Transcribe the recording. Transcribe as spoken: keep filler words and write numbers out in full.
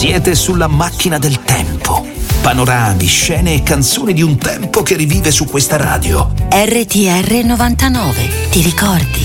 Siete sulla macchina del tempo. Panorami, scene e canzoni di un tempo che rivive su questa radio. R T R novantanove, ti ricordi?